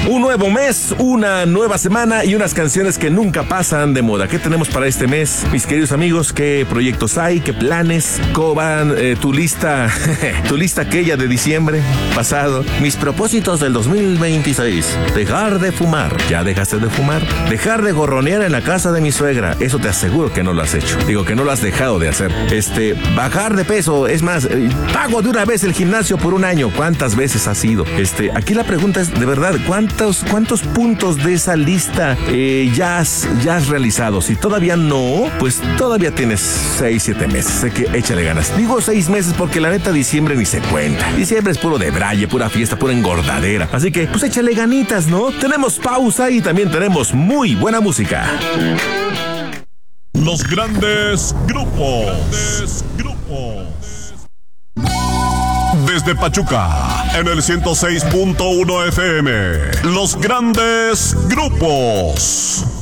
Un nuevo mes, una nueva semana y unas canciones que nunca pasan de moda. ¿Qué tenemos para este mes, mis queridos amigos? ¿Qué proyectos hay? ¿Qué planes? ¿Cómo van tu lista? Tu lista aquella de diciembre pasado. Mis propósitos del 2026. Dejar de fumar. ¿Ya dejaste de fumar? Dejar de gorronear en la casa de mi suegra. Eso te aseguro que no lo has hecho. Digo que no lo has dejado de hacer. Bajar de peso. Es más, pago de una vez el gimnasio por un año. ¿Cuántas veces has ido? Aquí la pregunta es, de verdad, ¿cuántos puntos de esa lista ya has realizado? Si todavía no, pues todavía tienes 6, 7 meses. Sé que échale ganas. Digo 6 meses porque la neta diciembre ni se cuenta. Diciembre es puro debraye, pura fiesta, pura engordadera. Así que, pues échale ganitas, ¿no? Tenemos pausa y también tenemos muy buena música. Los grandes grupos. Desde Pachuca, en el 106.1 FM. Los grandes grupos.